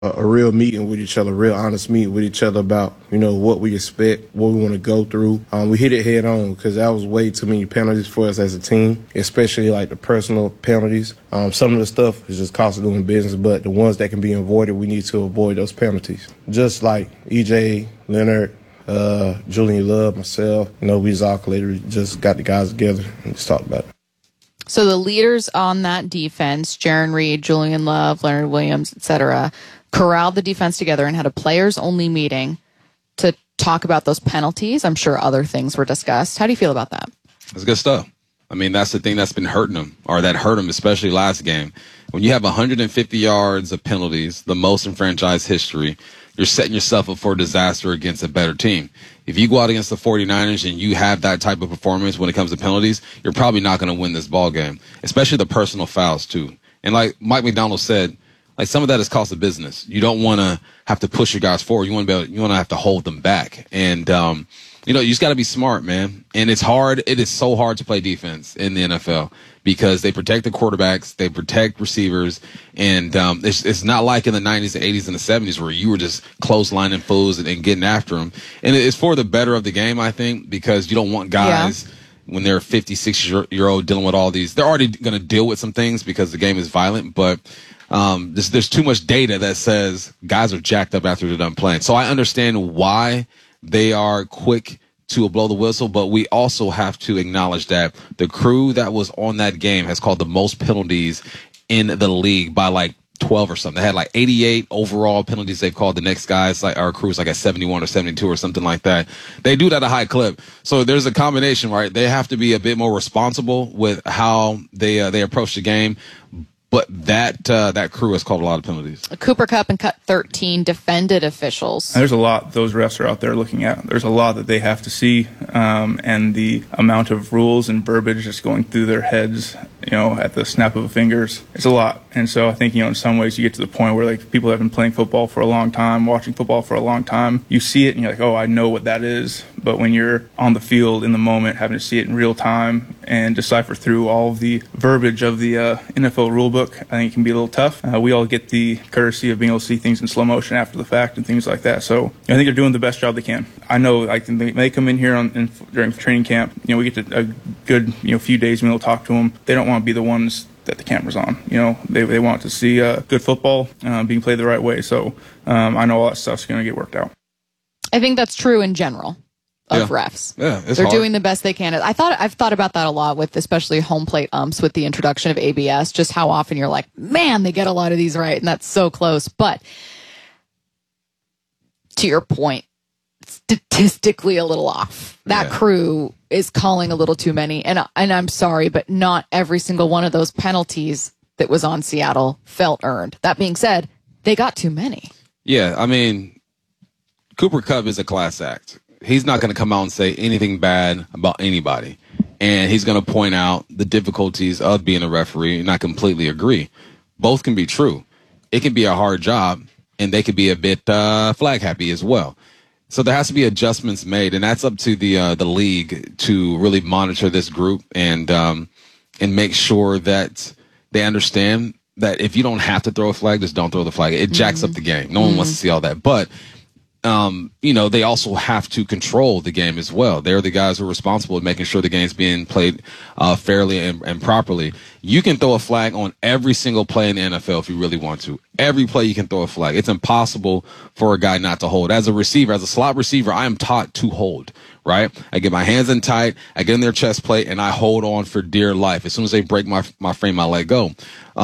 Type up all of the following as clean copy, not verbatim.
a real meeting with each other, real honest meeting with each other about, what we expect, what we want to go through. We hit it head on because that was way too many penalties for us as a team, especially like the personal penalties. Some of the stuff is just cost of doing business, but the ones that can be avoided, we need to avoid those penalties. Just like EJ, Leonard, Julian Love, myself, we just all collectively just got the guys together and just talked about it. So the leaders on that defense, Jarran Reed, Julian Love, Leonard Williams, etc., corralled the defense together and had a players-only meeting to talk about those penalties. I'm sure other things were discussed. How do you feel about that? That's good stuff. I mean, that's the thing that's been hurting them, or that hurt them, especially last game. When you have 150 yards of penalties, the most in franchise history, you're setting yourself up for disaster against a better team. If you go out against the 49ers and you have that type of performance when it comes to penalties, you're probably not going to win this ball game, especially the personal fouls, too. And like Mike McDonald said, like some of that is cost of business. You don't want to have to push your guys forward. You want to have to hold them back. And, you just got to be smart, man. And it's hard. It is so hard to play defense in the NFL because they protect the quarterbacks, they protect receivers, and it's not like in the 90s, the 80s, and the 70s where you were just clotheslining fools and getting after them. And it's for the better of the game, I think, because you don't want guys when they're 50, 60-year-old dealing with all these. They're already going to deal with some things because the game is violent, but there's too much data that says guys are jacked up after they're done playing. So I understand why they are quick to blow the whistle, but we also have to acknowledge that the crew that was on that game has called the most penalties in the league by like 12 or something. They had like 88 overall penalties they've called. The next guys, like our crew's like at 71 or 72 or something like that. They do that at a high clip. So there's a combination, right? They have to be a bit more responsible with how they approach the game. But that crew has called a lot of penalties. Cooper Kupp and Cut 13 defended officials. There's a lot those refs are out there looking at. There's a lot that they have to see, and the amount of rules and verbiage just going through their heads, at the snap of a fingers. It's a lot. And so I think, in some ways you get to the point where like people have been playing football for a long time, watching football for a long time. You see it and you're like, oh, I know what that is. But when you're on the field in the moment, having to see it in real time and decipher through all of the verbiage of the NFL rulebook, I think it can be a little tough. We all get the courtesy of being able to see things in slow motion after the fact and things like that. So I think they're doing the best job they can. I know they come in here during training camp. We get to a good few days and we'll talk to them. They don't want to be the ones that the camera's on. They want to see good football being played the right way. So I know all that stuff's going to get worked out. I think that's true in general of refs. Yeah, they're doing the best they can. I've thought about that a lot with especially home plate umps with the introduction of ABS, just how often you're like, man, they get a lot of these right, and that's so close. But to your point, statistically a little off. That crew is calling a little too many, and I'm sorry, but not every single one of those penalties that was on Seattle felt earned. That being said, they got too many. Yeah, I mean, Cooper Kupp is a class act. He's not going to come out and say anything bad about anybody. And he's going to point out the difficulties of being a referee, and I completely agree. Both can be true. It can be a hard job, and they could be a bit flag happy as well. So there has to be adjustments made, and that's up to the league to really monitor this group and make sure that they understand that if you don't have to throw a flag, just don't throw the flag. It jacks up the game. No one wants to see all that. But they also have to control the game as well. They're the guys who are responsible for making sure the game's being played fairly and properly. You can throw a flag on every single play in the NFL if you really want to. Every play you can throw a flag. It's impossible for a guy not to hold. As a receiver, as a slot receiver, I am taught to hold, right? I get my hands in tight, I get in their chest plate, and I hold on for dear life. As soon as they break my frame, I let go.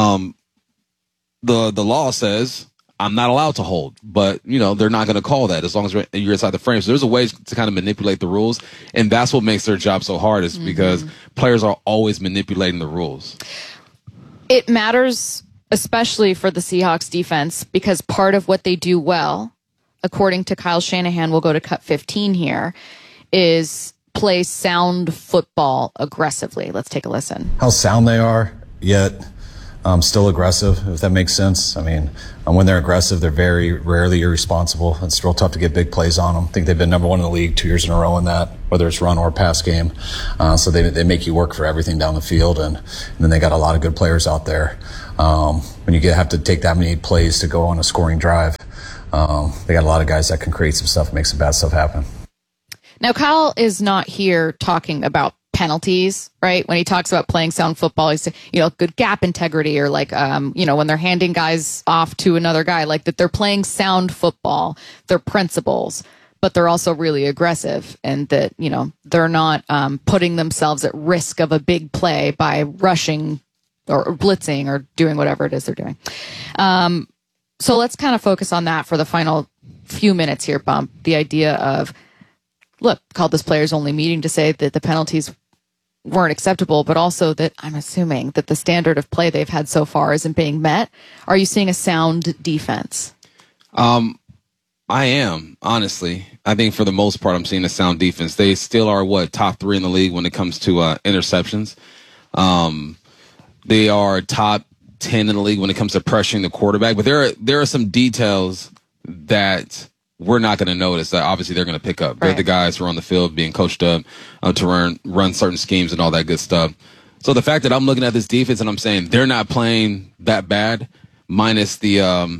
The law says I'm not allowed to hold, but they're not going to call that as long as you're inside the frame. So there's a way to kind of manipulate the rules, and that's what makes their job so hard is because players are always manipulating the rules. It matters, especially for the Seahawks defense, because part of what they do well, according to Kyle Shanahan, we'll go to cut 15 here, is play sound football aggressively. Let's take a listen. How sound they are, yet still aggressive, if that makes sense. I mean, when they're aggressive, they're very rarely irresponsible. It's real tough to get big plays on them. I think they've been number one in the league 2 years in a row in that, whether it's run or pass game. So they make you work for everything down the field, and then they got a lot of good players out there. When you have to take that many plays to go on a scoring drive, they got a lot of guys that can create some stuff, make some bad stuff happen. Now, Kyle is not here talking about penalties, right? When he talks about playing sound football, he's, good gap integrity, or like, when they're handing guys off to another guy, like that they're playing sound football, their principles, but they're also really aggressive, and that, they're not putting themselves at risk of a big play by rushing or blitzing or doing whatever it is they're doing. So let's kind of focus on that for the final few minutes here, Bump. The idea of, look, called this players only meeting to say that the penalties weren't acceptable, but also that I'm assuming that the standard of play they've had so far isn't being met. Are you seeing a sound defense? I am, honestly. I think for the most part, I'm seeing a sound defense. They still are, top 3 in the league when it comes to interceptions. They are top 10 in the league when it comes to pressuring the quarterback. But there are some details that we're not going to notice that obviously they're going to pick up. Right. They're the guys who are on the field being coached up to run certain schemes and all that good stuff. So the fact that I'm looking at this defense and I'm saying they're not playing that bad, minus the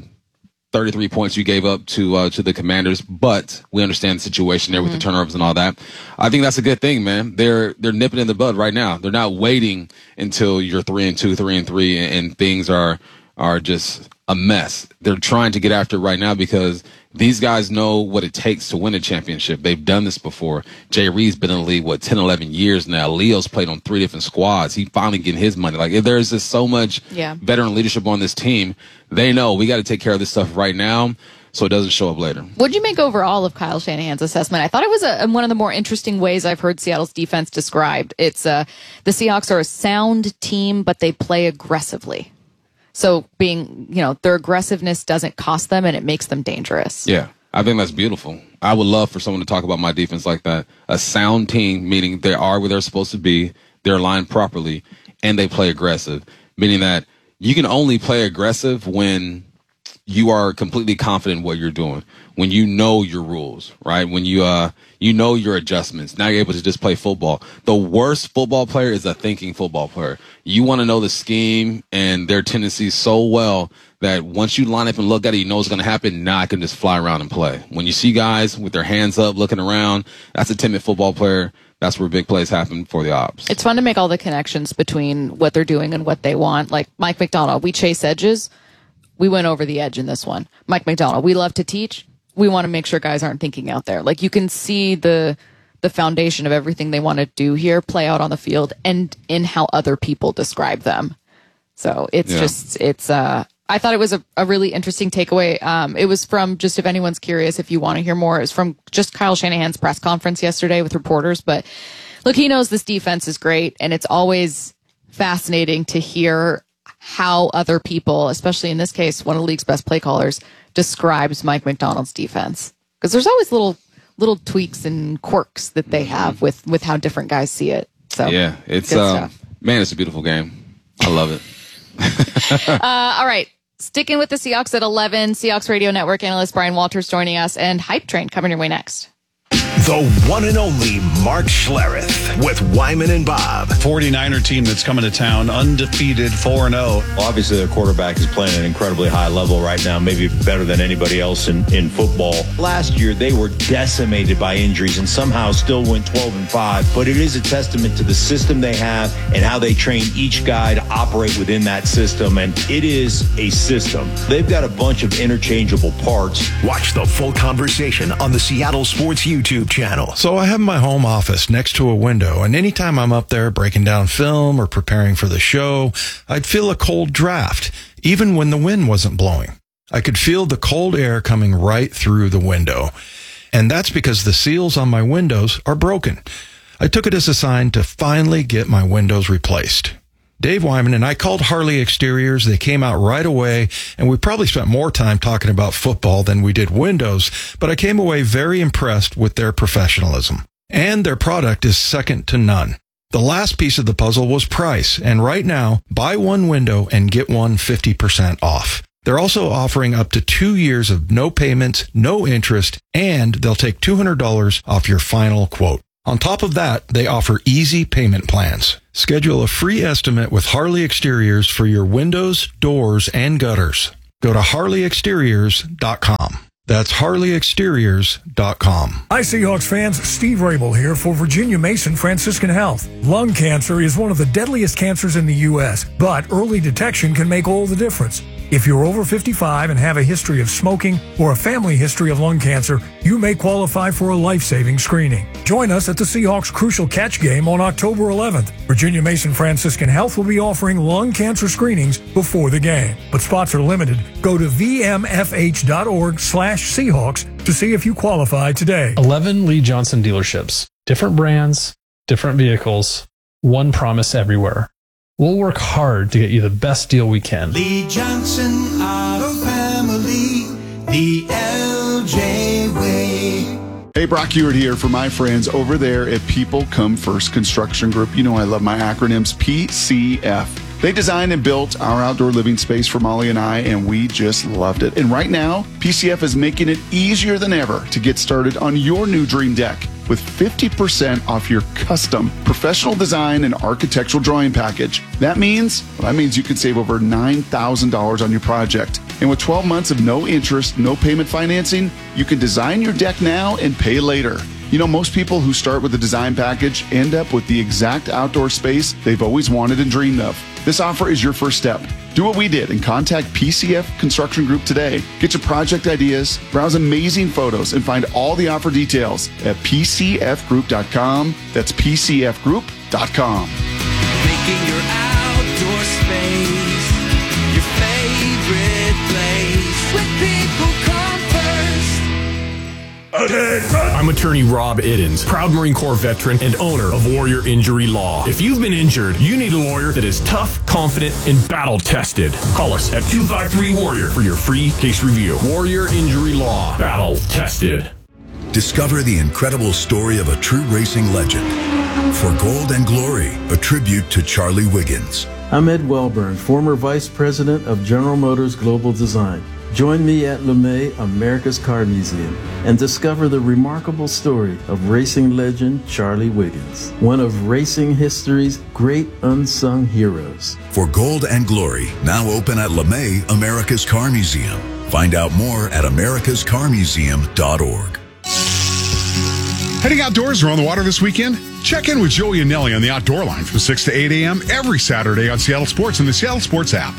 33 points you gave up to the Commanders, but we understand the situation there with the turnovers and all that. I think that's a good thing, man. They're nipping in the bud right now. They're not waiting until you're 3-2, 3-3, and things are just a mess. They're trying to get after it right now because these guys know what it takes to win a championship. They've done this before. Jay Reed's been in the league, 10, 11 years now. Leo's played on 3 different squads. He finally getting his money. Like, there's just so much veteran leadership on this team. They know we got to take care of this stuff right now so it doesn't show up later. What did you make overall of Kyle Shanahan's assessment? I thought it was one of the more interesting ways I've heard Seattle's defense described. It's the Seahawks are a sound team, but they play aggressively. So their aggressiveness doesn't cost them and it makes them dangerous. Yeah, I think that's beautiful. I would love for someone to talk about my defense like that. A sound team, meaning they are where they're supposed to be, they're aligned properly, and they play aggressive. Meaning that you can only play aggressive when you are completely confident in what you're doing, when you know your rules, right? When you know your adjustments. Now you're able to just play football. The worst football player is a thinking football player. You want to know the scheme and their tendencies so well that once you line up and look at it, you know what's going to happen. Now I can just fly around and play. When you see guys with their hands up, looking around, that's a timid football player. That's where big plays happen for the ops. It's fun to make all the connections between what they're doing and what they want. Like Mike Macdonald, we chase edges. We went over the edge in this one. Mike Macdonald, we love to teach. We want to make sure guys aren't thinking out there. Like, you can see the foundation of everything they want to do here play out on the field and in how other people describe them. So I thought it was a really interesting takeaway. It was from, just if anyone's curious, if you want to hear more, it was from just Kyle Shanahan's press conference yesterday with reporters. But look, he knows this defense is great, and it's always fascinating to hear how other people, especially in this case, one of the league's best play callers, describes Mike Macdonald's defense. Because there's always little tweaks and quirks that they have with how different guys see it. So yeah, it's it's a beautiful game. I love it. All right. Sticking with the Seahawks at 11, Seahawks Radio Network analyst Brian Walters joining us, and Hype Train coming your way next. The one and only Mark Schlereth with Wyman and Bob. 49er team that's coming to town, undefeated, 4-0. Obviously, their quarterback is playing at an incredibly high level right now, maybe better than anybody else in football. Last year, they were decimated by injuries and somehow still went 12-5. But it is a testament to the system they have and how they train each guy to operate within that system. And it is a system. They've got a bunch of interchangeable parts. Watch the full conversation on the Seattle Sports YouTube channel. So I have my home office next to a window, and anytime I'm up there breaking down film or preparing for the show, I'd feel a cold draft, even when the wind wasn't blowing. I could feel the cold air coming right through the window. And that's because the seals on my windows are broken. I took it as a sign to finally get my windows replaced. Dave Wyman and I called Harley Exteriors. They came out right away, and we probably spent more time talking about football than we did windows, but I came away very impressed with their professionalism. And their product is second to none. The last piece of the puzzle was price, and right now, buy one window and get one 50% off. They're also offering up to 2 years of no payments, no interest, and they'll take $200 off your final quote. On top of that, they offer easy payment plans. Schedule a free estimate with Harley Exteriors for your windows, doors, and gutters. Go to HarleyExteriors.com. That's HarleyExteriors.com. Hi, Seahawks fans. Steve Rabel here for Virginia Mason Franciscan Health. Lung cancer is one of the deadliest cancers in the U.S., but early detection can make all the difference. If you're over 55 and have a history of smoking or a family history of lung cancer, you may qualify for a life-saving screening. Join us at the Seahawks Crucial Catch Game on October 11th. Virginia Mason Franciscan Health will be offering lung cancer screenings before the game, but spots are limited. Go to vmfh.org/Seahawks to see if you qualify today. 11 Lee Johnson dealerships, different brands, different vehicles, one promise everywhere. We'll work hard to get you the best deal we can. Lee Johnson Auto Family, the LJ way. Hey, Brock Hewitt here for my friends over there at People Come First Construction Group. You know I love my acronyms, PCF. They designed and built our outdoor living space for Molly and I, and we just loved it. And right now, PCF is making it easier than ever to get started on your new dream deck with 50% off your custom professional design and architectural drawing package. That means you can save over $9,000 on your project. And with 12 months of no interest, no payment financing, you can design your deck now and pay later. You know, most people who start with a design package end up with the exact outdoor space they've always wanted and dreamed of. This offer is your first step. Do what we did and contact PCF Construction Group today. Get your project ideas, browse amazing photos, and find all the offer details at PCFgroup.com. That's PCFgroup.com. Making your outdoor space your favorite place. With People Come First. I'm attorney Rob Iddens, proud Marine Corps veteran and owner of Warrior Injury Law. If you've been injured, you need a lawyer that is tough, confident, and battle-tested. Call us at 253-WARRIOR for your free case review. Warrior Injury Law. Battle-tested. Discover the incredible story of a true racing legend. For Gold and Glory, a tribute to Charlie Wiggins. I'm Ed Wellburn, former Vice President of General Motors Global Design. Join me at LeMay, America's Car Museum, and discover the remarkable story of racing legend Charlie Wiggins, one of racing history's great unsung heroes. For Gold and Glory, now open at LeMay, America's Car Museum. Find out more at americascarmuseum.org. Heading outdoors or on the water this weekend? Check in with Joey and Nelly on the Outdoor Line from 6 to 8 a.m. every Saturday on Seattle Sports and the Seattle Sports app.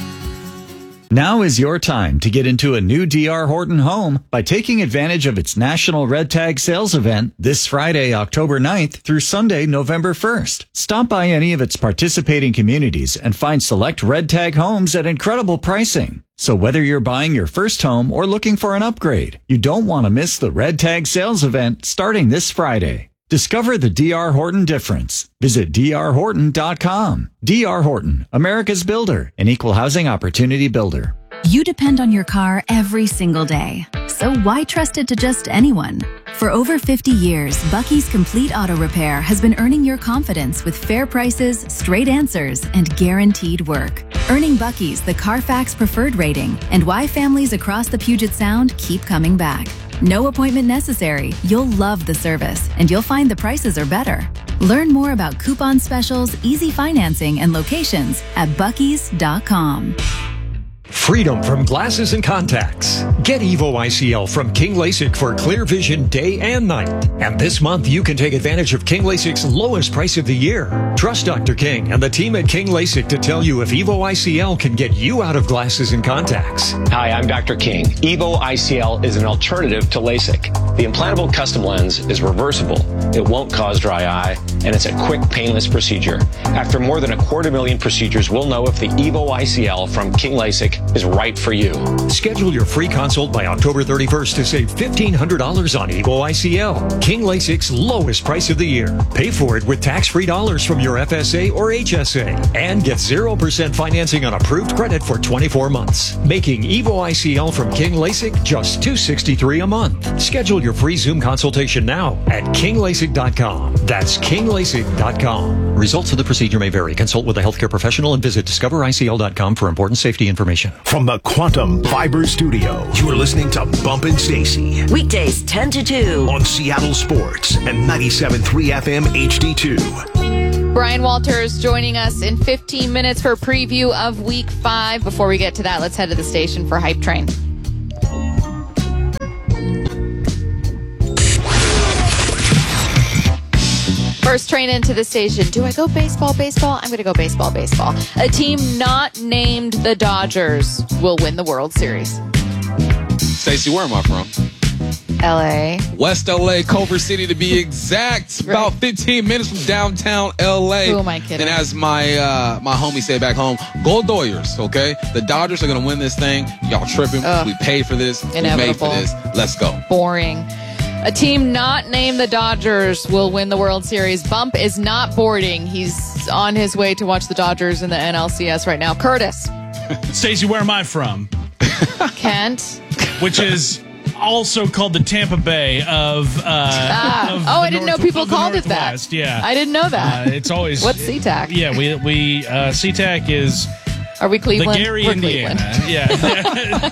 Now is your time to get into a new D.R. Horton home by taking advantage of its National Red Tag Sales event this Friday, October 9th through Sunday, November 1st. Stop by any of its participating communities and find select Red Tag homes at incredible pricing. So whether you're buying your first home or looking for an upgrade, you don't want to miss the Red Tag Sales event starting this Friday. Discover the D.R. Horton difference. Visit drhorton.com. D.R. Horton, America's builder, an equal housing opportunity builder. You depend on your car every single day. So why trust it to just anyone? For over 50 years, Bucky's Complete Auto Repair has been earning your confidence with fair prices, straight answers, and guaranteed work. Earning Bucky's the Carfax Preferred rating and why families across the Puget Sound keep coming back. No appointment necessary. You'll love the service, and you'll find the prices are better. Learn more about coupon specials, easy financing, and locations at buckys.com. Freedom from glasses and contacts. Get Evo ICL from King LASIK for clear vision day and night. And this month, you can take advantage of King LASIK's lowest price of the year. Trust Dr. King and the team at King LASIK to tell you if Evo ICL can get you out of glasses and contacts. Hi, I'm Dr. King. Evo ICL is an alternative to LASIK. The implantable custom lens is reversible. It won't cause dry eye, and it's a quick, painless procedure. After more than 250,000 procedures, we'll know if the Evo ICL from King LASIK is right for you. Schedule your free consult by October 31st to save $1,500 on Evo ICL. King LASIK's lowest price of the year. Pay for it with tax-free dollars from your FSA or HSA. And get 0% financing on approved credit for 24 months. Making Evo ICL from King LASIK just $263 a month. Schedule your free Zoom consultation now at kinglasik.com. That's King KingLASIK.com. Results of the procedure may vary. Consult with a healthcare professional and visit discovericl.com for important safety information. From the Quantum Fiber Studio, you are listening to Bumpin' Stacy. Weekdays 10 to 2. On Seattle Sports and 97.3 FM HD2. Brian Walters joining us in 15 minutes for a preview of Week 5. Before we get to that, let's head to the station for Hype Train. First train into the station. Do I go baseball? I'm going to go baseball. A team not named the Dodgers will win the World Series. Stacey, where am I from? L.A. West L.A., Culver City to be exact. Right. About 15 minutes from downtown L.A. Who am I kidding? And as my my homie say back home, go Doyers, okay? The Dodgers are going to win this thing. Y'all tripping. We paid for this. Inevitable. We made for this. Let's go. Boring. A team not named the Dodgers will win the World Series. Bump is not boarding. He's on his way to watch the Dodgers in the NLCS right now. Curtis. Stacey, where am I from? Kent. Which is also called the Tampa Bay of I didn't know people called it that. Yeah. I didn't know that. It's always... What's SeaTac? Yeah, we SeaTac is... Are we Cleveland? The Gary, We're Indiana. Cleveland.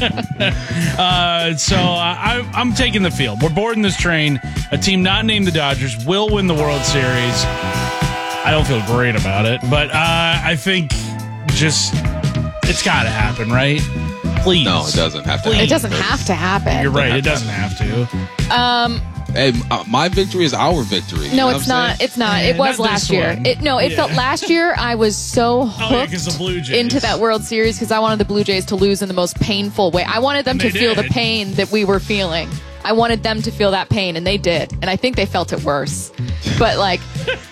Yeah. So I'm taking the field. We're boarding this train. A team not named the Dodgers will win the World Series. I don't feel great about it, but I think just it's got to happen, right? Please. No, it doesn't have to. It doesn't have to happen. You're right. It doesn't have to. Hey, my victory is our victory. No, it's not. It's not. It was last year. It felt last year I was so hooked the Blue Jays. into that World Series because I wanted the Blue Jays to lose in the most painful way. I wanted them to feel the pain that we were feeling. I wanted them to feel that pain, and they did. And I think they felt it worse. But like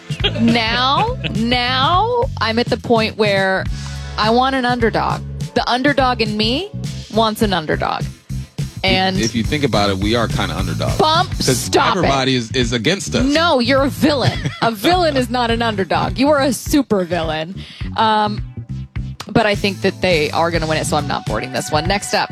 now I'm at the point where I want an underdog. The underdog in me wants an underdog. And if you think about it, we are kind of underdogs. Bump, stop everybody is against us. No, you're a villain. A villain is not an underdog. You are a super villain. But I think that they are going to win it, so I'm not boarding this one. Next up.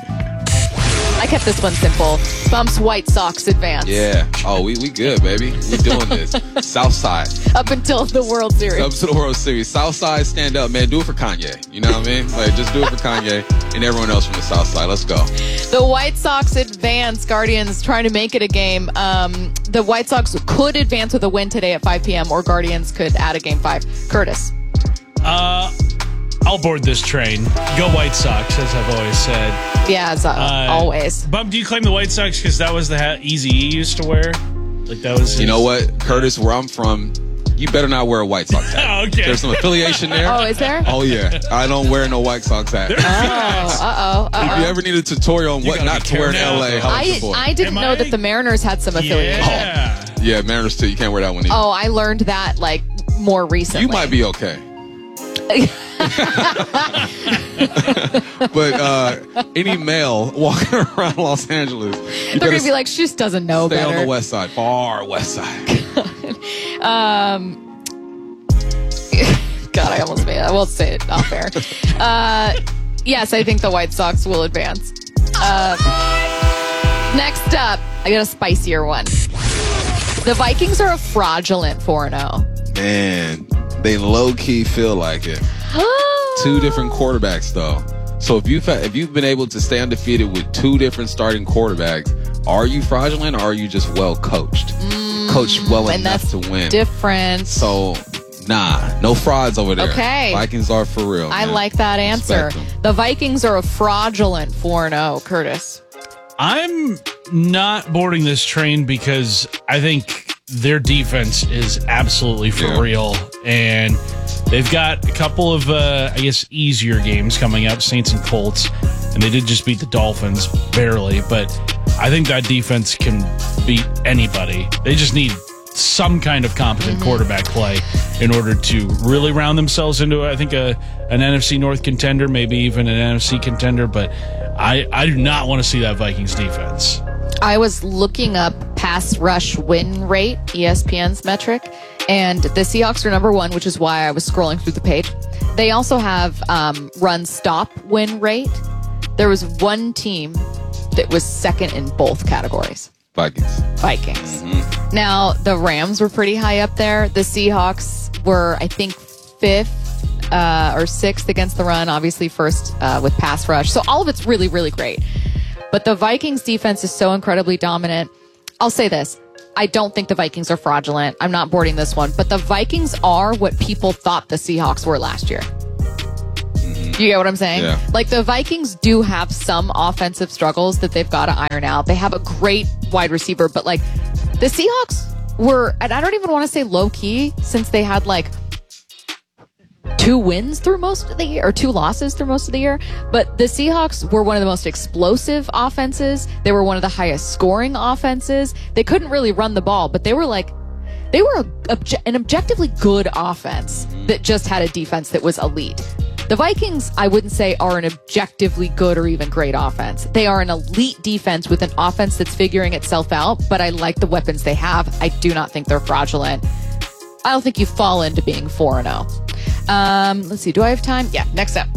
I kept this one simple. Bump's White Sox advance. Yeah. Oh, we good, baby. We doing this. Southside. Up until the World Series. Up to the World Series. Southside, stand up, man. Do it for Kanye. You know what I mean? Like, just do it for Kanye and everyone else from the Southside. Let's go. The White Sox advance. Guardians trying to make it a game. The White Sox could advance with a win today at 5 p.m. or Guardians could add a game 5. Curtis. I'll board this train. Go White Sox, as I've always said. Yeah, as always. Bump, do you claim the White Sox because that was the hat Eazy-E used to wear? Like that was. You know what, Curtis? Where I'm from, you better not wear a White Sox hat. Okay. There's some affiliation there. Oh, is there? Oh yeah, I don't wear no White Sox hat. If you ever need a tutorial on what not to wear in LA, I didn't know that the Mariners had some affiliation. Yeah, Mariners too. You can't wear that one either. Oh, I learned that like more recently. You might be okay. But any male walking around Los Angeles, they're going to be like, she just doesn't know better. Stay on the west side, far west side. God, I almost made it. I won't say it. Not fair. Yes, I think the White Sox will advance. Next up, I got a spicier one. The Vikings are a fraudulent 4-0. Man, they low-key feel like it. 2 different quarterbacks, though. So if you've been able to stay undefeated with 2 different starting quarterbacks, are you fraudulent or are you just well coached? Coached well enough to win. Different. So, nah, no frauds over there. Okay. Vikings are for real. I like that answer. The Vikings are a fraudulent 4-0, Curtis. I'm not boarding this train because I think their defense is absolutely for real. And they've got a couple of, easier games coming up, Saints and Colts. And they did just beat the Dolphins, barely. But I think that defense can beat anybody. They just need some kind of competent quarterback play in order to really round themselves into, I think, an NFC North contender, maybe even an NFC contender. But I do not want to see that Vikings defense. I was looking up pass rush win rate, ESPN's metric, and the Seahawks are number 1, which is why I was scrolling through the page. They also have run stop win rate. There was one team that was second in both categories. Vikings. Vikings. Now, the Rams were pretty high up there. The Seahawks were, I think, 5th or 6th against the run. Obviously, first with pass rush. So all of it's really, really great. But the Vikings defense is so incredibly dominant. I'll say this. I don't think the Vikings are fraudulent. I'm not boarding this one. But the Vikings are what people thought the Seahawks were last year. You get what I'm saying? Yeah. Like, the Vikings do have some offensive struggles that they've got to iron out. They have a great wide receiver, but, like, the Seahawks were, and I don't even want to say low-key, since they had, like, 2 wins through most of the year, or 2 losses through most of the year. But the Seahawks were one of the most explosive offenses. They were one of the highest scoring offenses. They couldn't really run the ball, but they were an objectively good offense that just had a defense that was elite. The Vikings, I wouldn't say, are an objectively good or even great offense. They are an elite defense with an offense that's figuring itself out, but I like the weapons they have. I do not think they're fraudulent. I don't think you fall into being 4-0. Let's see. Do I have time? Yeah, next up.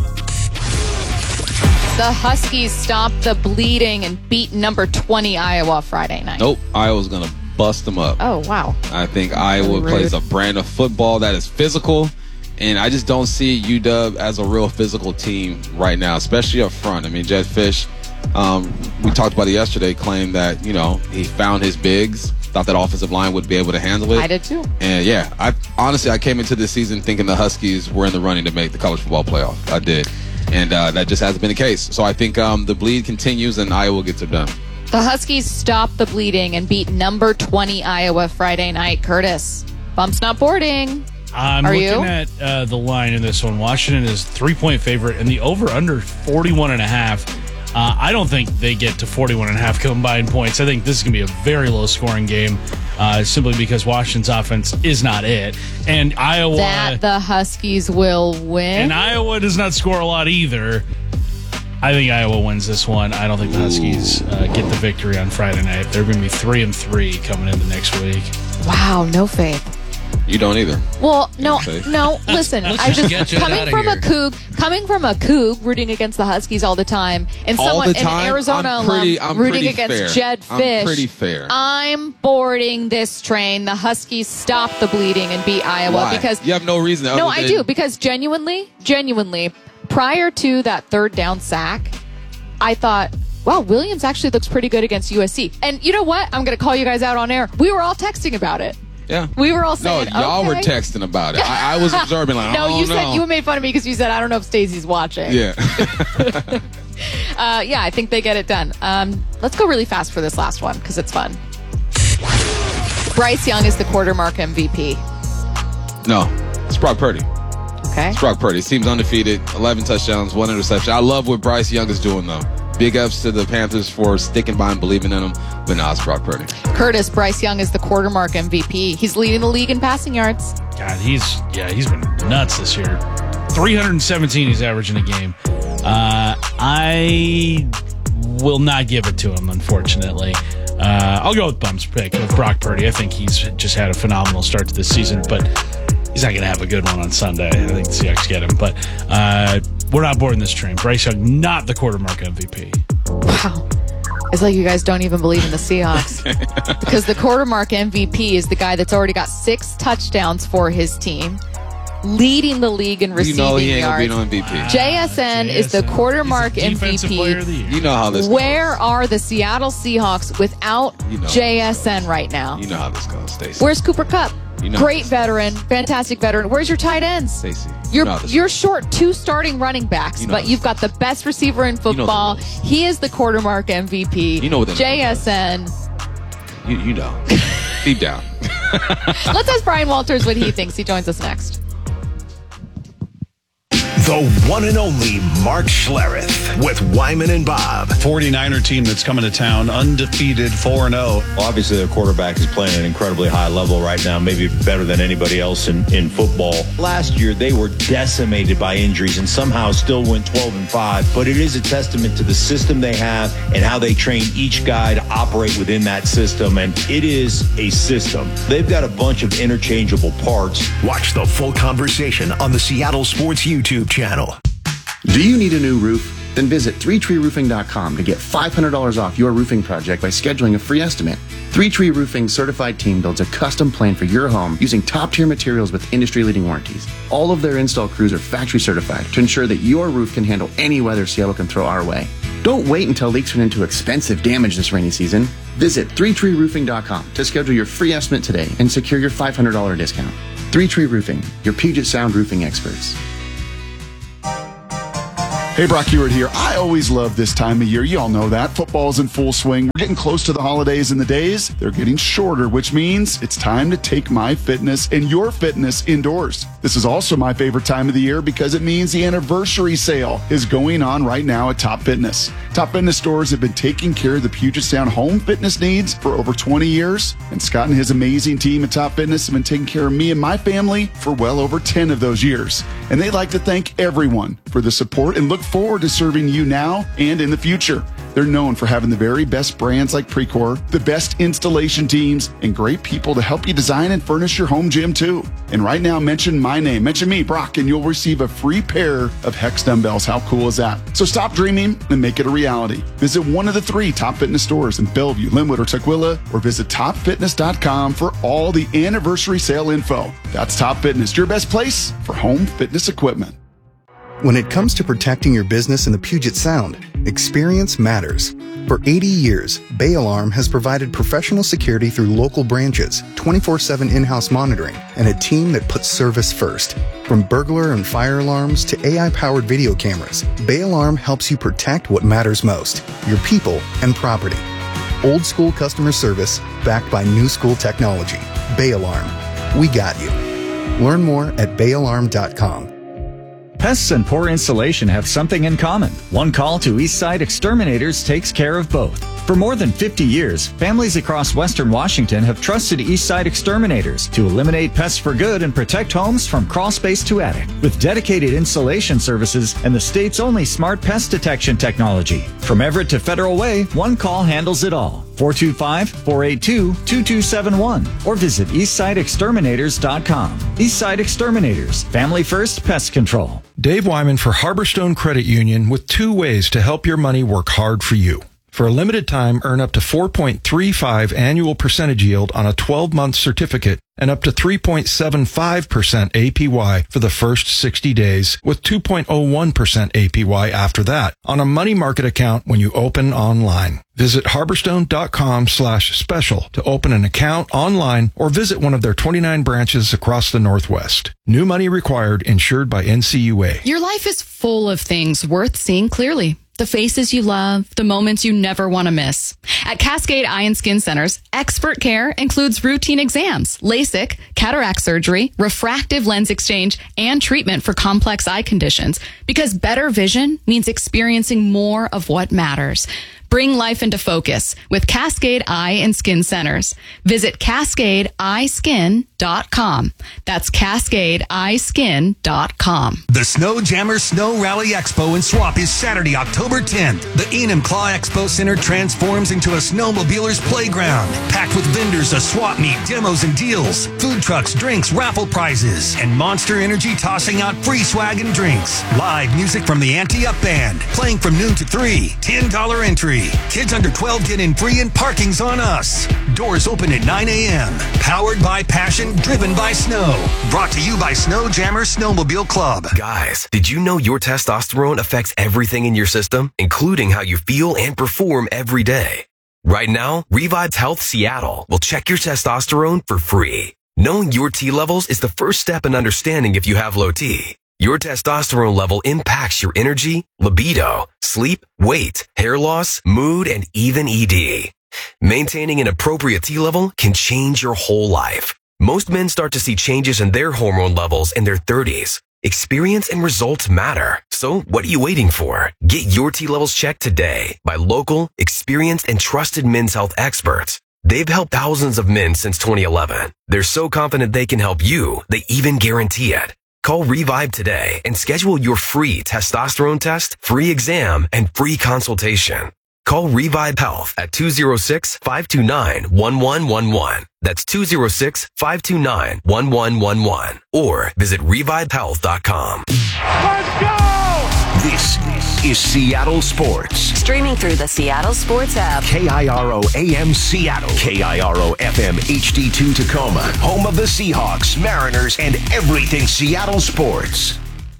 The Huskies stopped the bleeding and beat number 20 Iowa Friday night. Nope. Iowa's going to bust them up. Oh, wow. I think Iowa plays a brand of football that is physical. And I just don't see UW as a real physical team right now, especially up front. I mean, Jedd Fisch, we talked about it yesterday, claimed that, he found his bigs, thought that offensive line would be able to handle it. I did too. And yeah, I came into this season thinking the Huskies were in the running to make the college football playoff. I did. And that just hasn't been the case. So I think the bleed continues and Iowa gets it done. The Huskies stopped the bleeding and beat number 20 Iowa Friday night. Curtis, bump's not boarding. I'm looking at the line in this one. Washington is 3-point favorite, and the over-under 41.5. I don't think they get to 41.5 combined points. I think this is going to be a very low-scoring game, simply because Washington's offense is not it. And Iowa... That the Huskies will win. And Iowa does not score a lot either. I think Iowa wins this one. I don't think the Huskies get the victory on Friday night. They're going to be 3-3 coming into next week. Wow, no faith. You don't either. Well, no. Listen, I just coming from a Coug, rooting against the Huskies all the time, and someone in Arizona rooting against Jedd Fisch. I'm pretty fair. I'm boarding this train. The Huskies stopped the bleeding and beat Iowa. Why? Because you have no reason. No, I do, because genuinely, prior to that third down sack, I thought, wow, Williams actually looks pretty good against USC. And you know what? I'm going to call you guys out on air. We were all texting about it. Yeah. We were all saying, no, y'all were texting about it. I was observing like, no, you said you made fun of me because you said, I don't know if Stacey's watching. Yeah. I think they get it done. Let's go really fast for this last one because it's fun. Bryce Young is the quarter mark MVP. No, it's Brock Purdy. Okay. It's Brock Purdy. His team's undefeated, 11 touchdowns, 1 interception. I love what Bryce Young is doing, though. Big ups to the Panthers for sticking by and believing in him, but now it's Brock Purdy. Curtis, Bryce Young is the quarter mark MVP. He's leading the league in passing yards. God, he's been nuts this year. 317 he's averaging a game. I will not give it to him, unfortunately. I'll go with Bum's pick of Brock Purdy. I think he's just had a phenomenal start to this season, but he's not going to have a good one on Sunday. I think the Seahawks get him, but we're not boarding this train. Bryce Young, not the quarter mark MVP. Wow. It's like you guys don't even believe in the Seahawks. Because the quarter mark MVP is the guy that's already got 6 touchdowns for his team, leading the league in receiving yards. He ain't gonna be no MVP. JSN is the quarter mark MVP. You know how this goes. Where are the Seattle Seahawks without JSN right now? You know how this goes, Stacey. Where's Cooper Kupp? Great veteran, fantastic veteran. Where's your tight ends? Stacey. You're short 2 starting running backs, but you've got the best receiver in football. He is the quarter mark MVP. You know what the JSN. You know. Deep down. Let's ask Brian Walters what he thinks. He joins us next. The one and only Mark Schlereth with Wyman and Bob. 49er team that's coming to town, undefeated 4-0. Obviously, their quarterback is playing at an incredibly high level right now, maybe better than anybody else in football. Last year, they were decimated by injuries and somehow still went 12-5. But it is a testament to the system they have and how they train each guy to operate within that system. And it is a system. They've got a bunch of interchangeable parts. Watch the full conversation on the Seattle Sports YouTube channel. Do you need a new roof? Then visit 3treeroofing.com to get $500 off your roofing project by scheduling a free estimate. 3Tree Roofing's certified team builds a custom plan for your home using top-tier materials with industry-leading warranties. All of their install crews are factory certified to ensure that your roof can handle any weather Seattle can throw our way. Don't wait until leaks turn into expensive damage this rainy season. Visit 3treeroofing.com to schedule your free estimate today and secure your $500 discount. 3Tree Roofing, your Puget Sound roofing experts. Hey, Brock Hewitt here. I always love this time of year. You all know that. Football's in full swing. We're getting close to the holidays, and the days, they're getting shorter, which means it's time to take my fitness and your fitness indoors. This is also my favorite time of the year because it means the anniversary sale is going on right now at Top Fitness. Top Fitness stores have been taking care of the Puget Sound home fitness needs for over 20 years, and Scott and his amazing team at Top Fitness have been taking care of me and my family for well over 10 of those years. And they'd like to thank everyone for the support and look forward to serving you now and in the future. They're known for having the very best brands like Precor, the best installation teams, and great people to help you design and furnish your home gym too. And right now, mention my name, mention me, Brock, and you'll receive a free pair of Hex dumbbells. How cool is that? So stop dreaming and make it a reality. Visit one of the 3 Top Fitness stores in Bellevue, Linwood, or Tukwila, or visit topfitness.com for all the anniversary sale info. That's Top Fitness, your best place for home fitness equipment. When it comes to protecting your business in the Puget Sound, experience matters. For 80 years, Bay Alarm has provided professional security through local branches, 24/7 in-house monitoring, and a team that puts service first. From burglar and fire alarms to AI-powered video cameras, Bay Alarm helps you protect what matters most, your people and property. Old school customer service backed by new school technology. Bay Alarm. We got you. Learn more at bayalarm.com. Pests and poor insulation have something in common. One call to Eastside Exterminators takes care of both. For more than 50 years, families across Western Washington have trusted Eastside Exterminators to eliminate pests for good and protect homes from crawl space to attic. With dedicated insulation services and the state's only smart pest detection technology. From Everett to Federal Way, one call handles it all. 425-482-2271 or visit eastsideexterminators.com. Eastside Exterminators, family first pest control. Dave Wyman for Harborstone Credit Union with 2 ways to help your money work hard for you. For a limited time, earn up to 4.35 annual percentage yield on a 12-month certificate and up to 3.75% APY for the first 60 days with 2.01% APY after that on a money market account when you open online. Visit harborstone.com/special to open an account online or visit one of their 29 branches across the Northwest. New money required, insured by NCUA. Your life is full of things worth seeing clearly. The faces you love, the moments you never want to miss. At Cascade Eye and Skin Centers, expert care includes routine exams, LASIK, cataract surgery, refractive lens exchange, and treatment for complex eye conditions. Because better vision means experiencing more of what matters. Bring life into focus with Cascade Eye and Skin Centers. Visit CascadeEyeSkin.com. That's CascadeEyeSkin.com. The Snow Jammer Snow Rally Expo in Swap is Saturday, October 10th. The Enum Claw Expo Center transforms into a snowmobiler's playground, packed with vendors, a swap meet, demos and deals, food trucks, drinks, raffle prizes, and Monster Energy tossing out free swag and drinks. Live music from the Anti-Up Band, playing from noon to 3. $10 entry. Kids under 12 get in free and parking's on us. Doors open at 9 a.m. Powered by passion, driven by snow. Brought to you by Snow Jammer Snowmobile Club. Guys, did you know your testosterone affects everything in your system, including how you feel and perform every day? Right now, Revive Health Seattle will check your testosterone for free. Knowing your T levels is the first step in understanding if you have low T. Your testosterone level impacts your energy, libido, sleep, weight, hair loss, mood, and even ED. Maintaining an appropriate T level can change your whole life. Most men start to see changes in their hormone levels in their 30s. Experience and results matter. So what are you waiting for? Get your T levels checked today by local, experienced, and trusted men's health experts. They've helped thousands of men since 2011. They're so confident they can help you, they even guarantee it. Call Revive today and schedule your free testosterone test, free exam, and free consultation. Call Revive Health at 206-529-1111. That's 206-529-1111. Or visit revivehealth.com. Let's go! This is Seattle Sports. Streaming through the Seattle Sports app. KIRO AM Seattle. KIRO FM HD2 Tacoma. Home of the Seahawks, Mariners, and everything Seattle sports.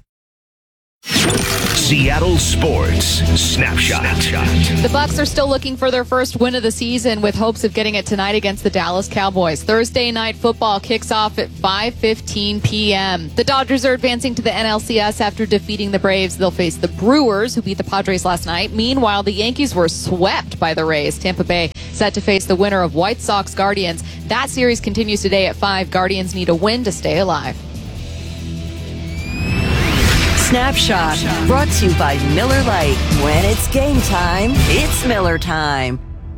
Seattle Sports Snapshot. The Bucs are still looking for their first win of the season with hopes of getting it tonight against the Dallas Cowboys. Thursday night football kicks off at 5:15 p.m. The Dodgers are advancing to the NLCS after defeating the Braves. They'll face the Brewers, who beat the Padres last night. Meanwhile, the Yankees were swept by the Rays. Tampa Bay set to face the winner of White Sox Guardians. That series continues today at 5. Guardians need a win to stay alive. Snapshot, brought to you by Miller Lite. When it's game time, it's Miller time.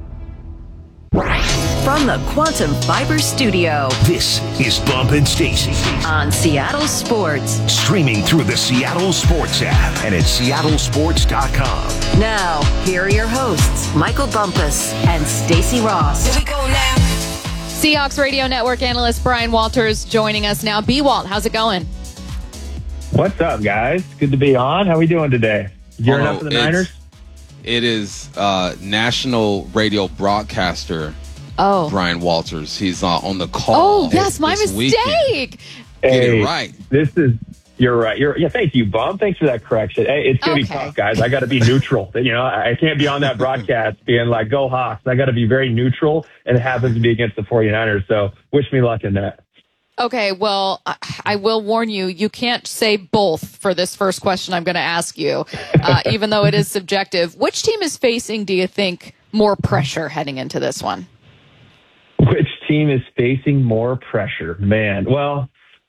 From the Quantum Fiber Studio. This is Bump and Stacy on Seattle Sports. Streaming through the Seattle Sports app and at seattlesports.com. Now, here are your hosts, Michael Bumpus and Stacy Ross. Here we go now. Seahawks Radio Network analyst Brian Walters joining us now. B-Walt, how's it going? What's up, guys? Good to be on. How we doing today? Gearing up for the Niners? It is national radio broadcaster Brian Walters. He's on the call. Oh, yes, my mistake. Get it right. You're right. Yeah, thank you, Bump. Thanks for that correction. Hey, it's going to be tough, guys. I got to be neutral. I can't be on that broadcast being like, go Hawks. I got to be very neutral, and it happens to be against the 49ers. So wish me luck in that. Okay, well, I will warn you, you can't say both for this first question I'm going to ask you, even though it is subjective. Which team is facing, do you think, more pressure heading into this one? Which team is facing more pressure? Man, well,